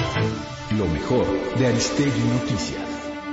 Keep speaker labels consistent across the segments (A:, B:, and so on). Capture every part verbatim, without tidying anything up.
A: Lo mejor de Aristegui Noticias.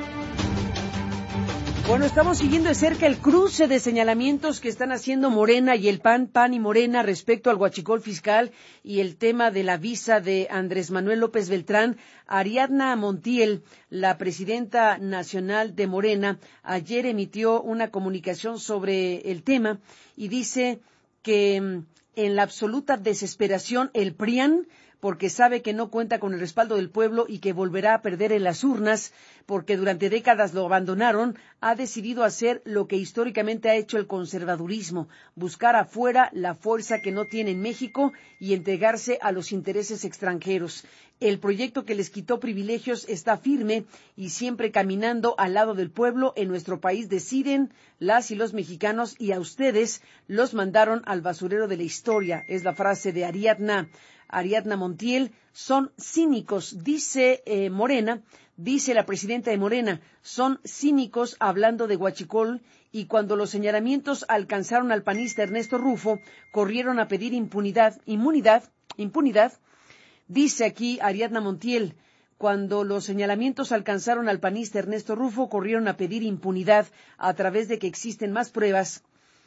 B: Bueno, estamos siguiendo de cerca el cruce de señalamientos que están haciendo Morena y el P A N, P A N y Morena respecto al huachicol fiscal y el tema de la visa de Andrés Manuel López Beltrán. Ariadna Montiel, la presidenta nacional de Morena, ayer emitió una comunicación sobre el tema y dice que en la absoluta desesperación el P R I A N, porque sabe que no cuenta con el respaldo del pueblo y que volverá a perder en las urnas, porque durante décadas lo abandonaron, ha decidido hacer lo que históricamente ha hecho el conservadurismo, buscar afuera la fuerza que no tiene en México y entregarse a los intereses extranjeros. El proyecto que les quitó privilegios está firme y siempre caminando al lado del pueblo. En nuestro país deciden las y los mexicanos y a ustedes los mandaron al basurero de la historia. Es la frase de Ariadna. Ariadna Montiel, son cínicos, dice eh, Morena, dice la presidenta de Morena, son cínicos hablando de huachicol y cuando los señalamientos alcanzaron al panista Ernesto Rufo, corrieron a pedir impunidad, inmunidad, impunidad, dice aquí Ariadna Montiel, cuando los señalamientos alcanzaron al panista Ernesto Rufo, corrieron a pedir impunidad a través de que existen más pruebas,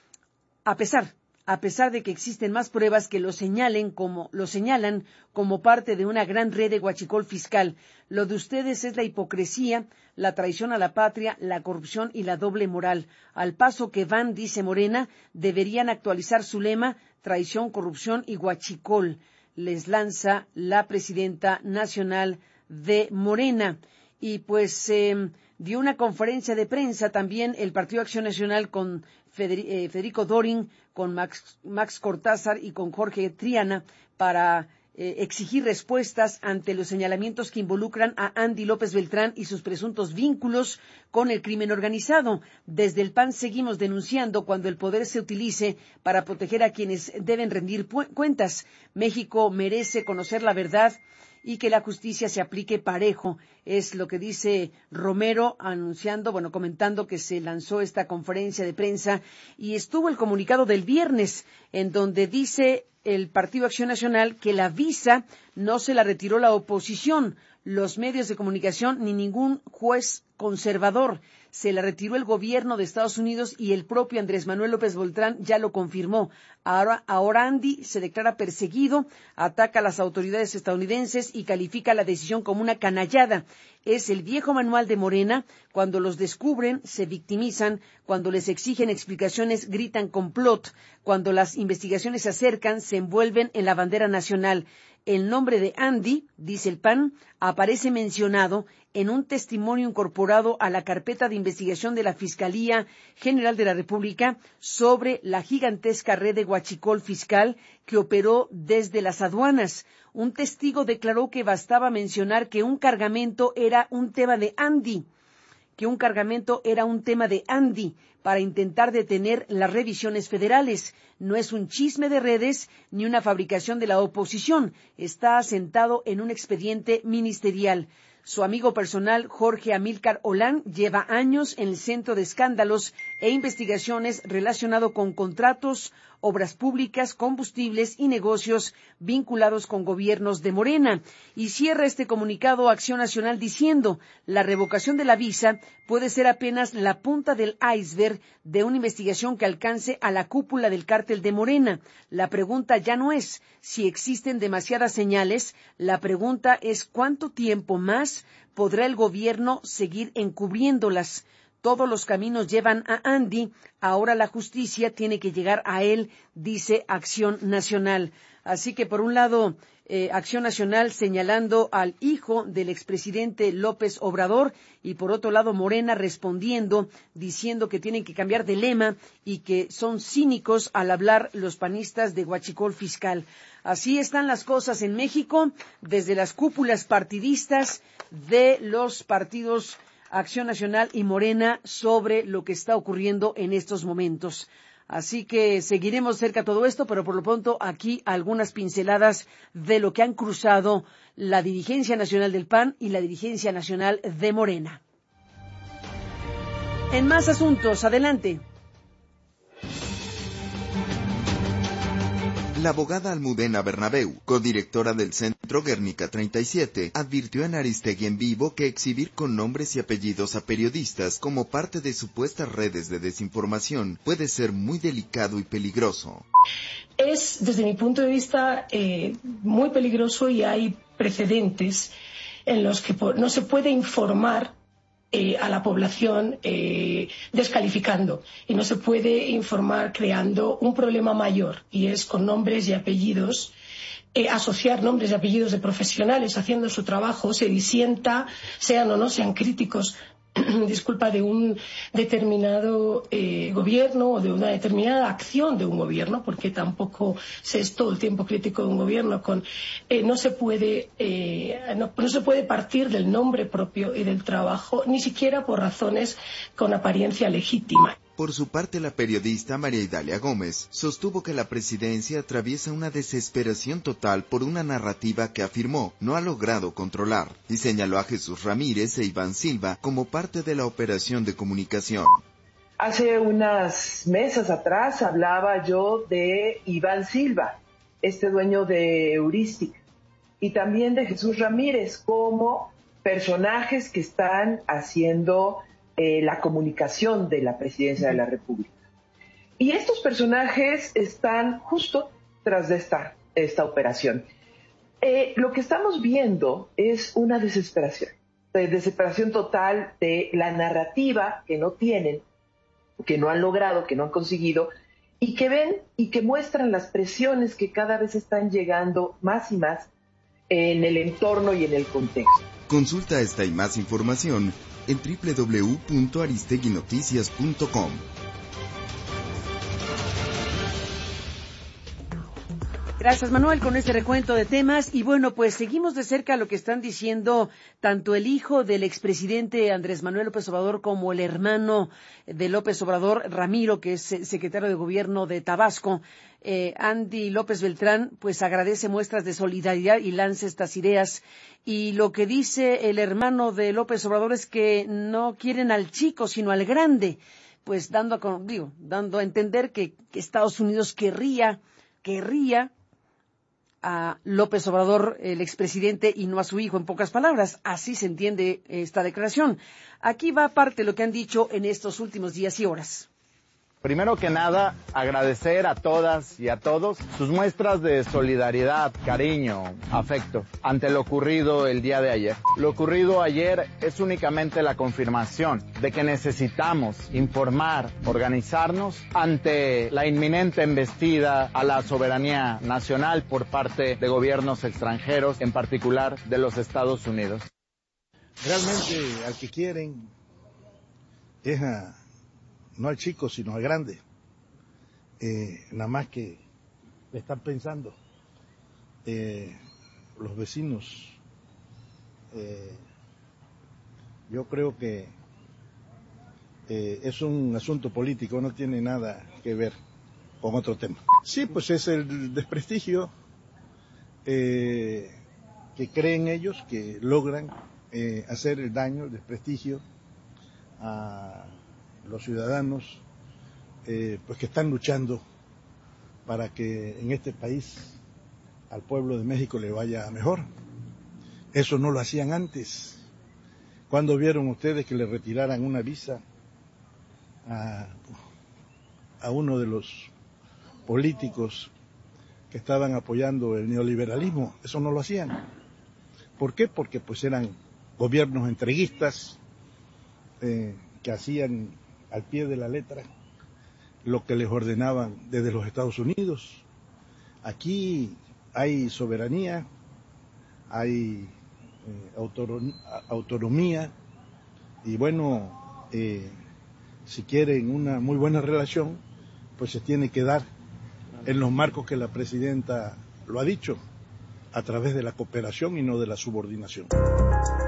B: a pesar a pesar de que existen más pruebas que lo señalen como lo señalan como parte de una gran red de huachicol fiscal. Lo de ustedes es la hipocresía, la traición a la patria, la corrupción y la doble moral. Al paso que van, dice Morena, deberían actualizar su lema, traición, corrupción y huachicol. Les lanza la presidenta nacional de Morena. Y pues eh, dio una conferencia de prensa también el Partido Acción Nacional con Federico Dorin, con Max, Max Cortázar y con Jorge Triana para eh, exigir respuestas ante los señalamientos que involucran a Andy López Beltrán y sus presuntos vínculos con el crimen organizado. Desde el P A N seguimos denunciando cuando el poder se utilice para proteger a quienes deben rendir cuentas. México merece conocer la verdad y que la justicia se aplique parejo, es lo que dice Romero, anunciando, bueno, comentando que se lanzó esta conferencia de prensa y estuvo el comunicado del viernes, en donde dice el Partido Acción Nacional que la visa no se la retiró la oposición, los medios de comunicación ni ningún juez conservador. Se la retiró el gobierno de Estados Unidos y el propio Andrés Manuel López Beltrán ya lo confirmó. Ahora, ahora Andy se declara perseguido, ataca a las autoridades estadounidenses y califica la decisión como una canallada. Es el viejo manual de Morena. Cuando los descubren, se victimizan. Cuando les exigen explicaciones, gritan complot. Cuando las investigaciones se acercan, se envuelven en la bandera nacional. El nombre de Andy, dice el P A N, aparece mencionado en un testimonio incorporado a la carpeta de investigación de la Fiscalía General de la República sobre la gigantesca red de huachicol fiscal que operó desde las aduanas. Un testigo declaró que bastaba mencionar que un cargamento era un tema de Andy, que un cargamento era un tema de Andy para intentar detener las revisiones federales. No es un chisme de redes ni una fabricación de la oposición. Está asentado en un expediente ministerial. Su amigo personal, Jorge Amílcar Olán, lleva años en el Centro de Escándalos e Investigaciones relacionado con contratos, obras públicas, combustibles y negocios vinculados con gobiernos de Morena. Y cierra este comunicado Acción Nacional diciendo, la revocación de la visa puede ser apenas la punta del iceberg de una investigación que alcance a la cúpula del cártel de Morena. La pregunta ya no es si existen demasiadas señales, la pregunta es cuánto tiempo más podrá el gobierno seguir encubriéndolas. Todos los caminos llevan a Andy, ahora la justicia tiene que llegar a él, dice Acción Nacional. Así que, por un lado, eh, Acción Nacional señalando al hijo del expresidente López Obrador y, por otro lado, Morena respondiendo, diciendo que tienen que cambiar de lema y que son cínicos al hablar los panistas de huachicol fiscal. Así están las cosas en México, desde las cúpulas partidistas de los partidos Acción Nacional y Morena sobre lo que está ocurriendo en estos momentos. Así que seguiremos cerca todo esto, pero por lo pronto aquí algunas pinceladas de lo que han cruzado la dirigencia nacional del P A N y la dirigencia nacional de Morena. En más asuntos, adelante.
C: La abogada Almudena Bernabeu, codirectora del Centro Centro Guernica treinta y siete, advirtió en Aristegui en Vivo que exhibir con nombres y apellidos a periodistas como parte de supuestas redes de desinformación puede ser muy delicado y peligroso.
D: Es, desde mi punto de vista, eh, muy peligroso y hay precedentes en los que no se puede informar eh, a la población eh, descalificando y no se puede informar creando un problema mayor, y es con nombres y apellidos. Eh, asociar nombres y apellidos de profesionales haciendo su trabajo, se disienta, sean o no sean críticos disculpa, de un determinado eh, gobierno o de una determinada acción de un gobierno, porque tampoco se es todo el tiempo crítico de un gobierno. Con eh, no se puede eh, no, no se puede partir del nombre propio y del trabajo, ni siquiera por razones con apariencia legítima.
C: Por su parte, la periodista María Idalia Gómez sostuvo que la presidencia atraviesa una desesperación total por una narrativa que afirmó no ha logrado controlar, y señaló a Jesús Ramírez e Iván Silva como parte de la operación de comunicación.
E: Hace unas meses atrás hablaba yo de Iván Silva, este dueño de Heurística, y también de Jesús Ramírez como personajes que están haciendo Eh, la comunicación de la Presidencia de la República. Y estos personajes están justo tras de esta, esta operación. Eh, lo que estamos viendo es una desesperación, de desesperación total de la narrativa que no tienen, que no han logrado, que no han conseguido, y que ven y que muestran las presiones que cada vez están llegando más y más en el entorno y en el contexto.
C: Consulta esta y más información en doble u doble u doble u punto aristegui noticias punto com.
B: Gracias, Manuel, con este recuento de temas. Y bueno, pues seguimos de cerca lo que están diciendo tanto el hijo del expresidente Andrés Manuel López Obrador como el hermano de López Obrador, Ramiro, que es secretario de Gobierno de Tabasco. Eh, Andy López Beltrán, pues agradece muestras de solidaridad y lanza estas ideas. Y lo que dice el hermano de López Obrador es que no quieren al chico, sino al grande, pues dando a, digo, dando a entender que, que Estados Unidos querría, querría a López Obrador, el expresidente, y no a su hijo, en pocas palabras. Así se entiende esta declaración. Aquí va parte de lo que han dicho en estos últimos días y horas.
F: Primero que nada, agradecer a todas y a todos sus muestras de solidaridad, cariño, afecto ante lo ocurrido el día de ayer. Lo ocurrido ayer es únicamente la confirmación de que necesitamos informar, organizarnos ante la inminente embestida a la soberanía nacional por parte de gobiernos extranjeros, en particular de los Estados Unidos.
G: Realmente al que quieren es a... no al chico, sino al grande. Eh, nada más que le están pensando eh, los vecinos. Eh, yo creo que eh, es un asunto político, no tiene nada que ver con otro tema. Sí, pues es el desprestigio eh, que creen ellos que logran eh, hacer el daño, el desprestigio a los ciudadanos eh, pues que están luchando para que en este país al pueblo de México le vaya mejor. Eso no lo hacían antes. ¿Cuándo vieron ustedes que le retiraran una visa a, a uno de los políticos que estaban apoyando el neoliberalismo? Eso no lo hacían. ¿Por qué? Porque pues eran gobiernos entreguistas eh, que hacían al pie de la letra lo que les ordenaban desde los Estados Unidos. Aquí hay soberanía, hay eh, autonom- autonomía y bueno, eh, si quieren una muy buena relación, pues se tiene que dar en los marcos que la presidenta lo ha dicho, a través de la cooperación y no de la subordinación.